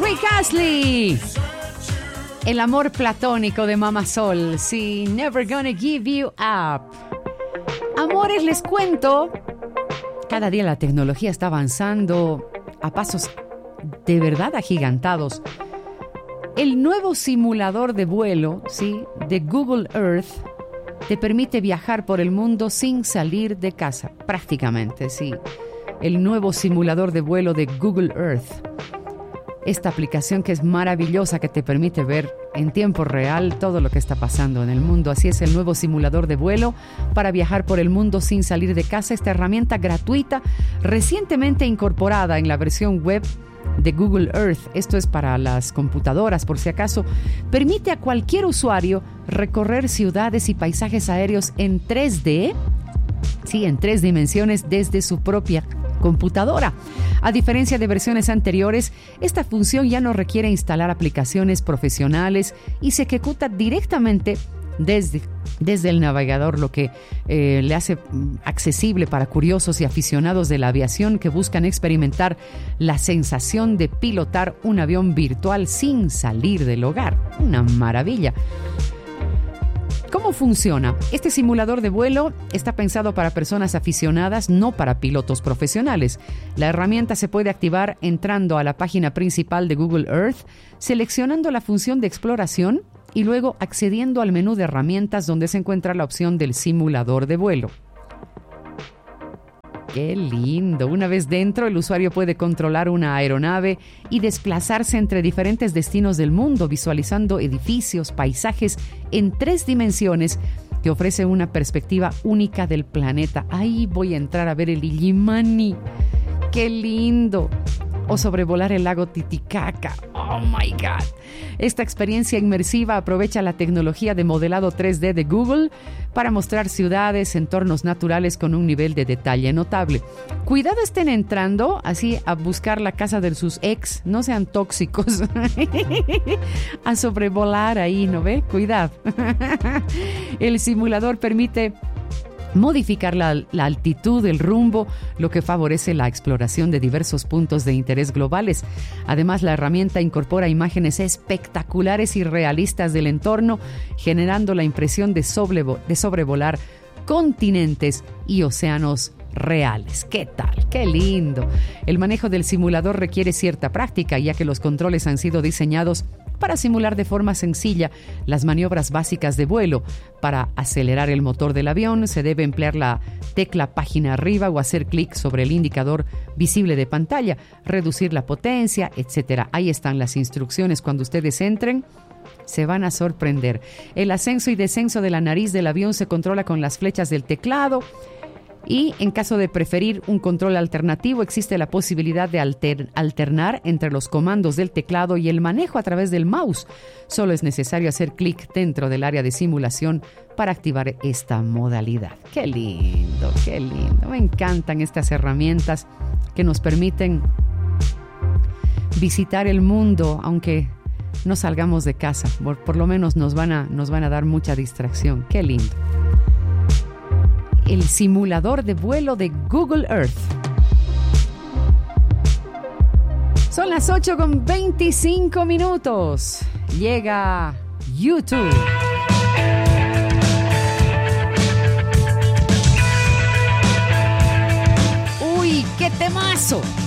Rick Astley. El amor platónico de Mama Sol. Sí, Never Gonna Give You Up. Amores, les cuento. Cada día la tecnología está avanzando a pasos de verdad agigantados. El nuevo simulador de vuelo, ¿sí?, de Google Earth te permite viajar por el mundo sin salir de casa, prácticamente, sí. El nuevo simulador de vuelo de Google Earth. Esta aplicación que es maravillosa, que te permite ver en tiempo real todo lo que está pasando en el mundo. Así es el nuevo simulador de vuelo para viajar por el mundo sin salir de casa. Esta herramienta gratuita, recientemente incorporada en la versión web de Google Earth, esto es para las computadoras por si acaso, permite a cualquier usuario recorrer ciudades y paisajes aéreos en 3D, sí, en 3 dimensiones desde su propia computadora. A diferencia de versiones anteriores, esta función ya no requiere instalar aplicaciones profesionales y se ejecuta directamente desde el navegador, lo que le hace accesible para curiosos y aficionados de la aviación que buscan experimentar la sensación de pilotar un avión virtual sin salir del hogar. Una maravilla. ¿Cómo funciona? Este simulador de vuelo está pensado para personas aficionadas, no para pilotos profesionales. La herramienta se puede activar entrando a la página principal de Google Earth, seleccionando la función de exploración y luego accediendo al menú de herramientas donde se encuentra la opción del simulador de vuelo. ¡Qué lindo! Una vez dentro, el usuario puede controlar una aeronave y desplazarse entre diferentes destinos del mundo, visualizando edificios, paisajes en 3 dimensiones que ofrece una perspectiva única del planeta. ¡Ay, voy a entrar a ver el Illimani! ¡Qué lindo! O sobrevolar el lago Titicaca. ¡Oh, my God! Esta experiencia inmersiva aprovecha la tecnología de modelado 3D de Google para mostrar ciudades, entornos naturales con un nivel de detalle notable. Cuidado, estén entrando así a buscar la casa de sus ex, no sean tóxicos. A sobrevolar ahí, ¿no ve? Cuidado. El simulador permite modificar la altitud, el rumbo, lo que favorece la exploración de diversos puntos de interés globales. Además, la herramienta incorpora imágenes espectaculares y realistas del entorno, generando la impresión de sobrevolar continentes y océanos reales. ¿Qué tal? ¡Qué lindo! El manejo del simulador requiere cierta práctica, ya que los controles han sido diseñados para simular de forma sencilla las maniobras básicas de vuelo. Para acelerar el motor del avión se debe emplear la tecla página arriba o hacer clic sobre el indicador visible de pantalla, reducir la potencia, etc. Ahí están las instrucciones. Cuando ustedes entren, se van a sorprender. El ascenso y descenso de la nariz del avión se controla con las flechas del teclado. Y en caso de preferir un control alternativo, existe la posibilidad de alternar entre los comandos del teclado y el manejo a través del mouse. Solo es necesario hacer clic dentro del área de simulación para activar esta modalidad. ¡Qué lindo! ¡Qué lindo! Me encantan estas herramientas que nos permiten visitar el mundo, aunque no salgamos de casa. Por lo menos nos van a dar mucha distracción. ¡Qué lindo! El simulador de vuelo de Google Earth. Son las 8:25. Llega YouTube. ¡Uy, qué temazo!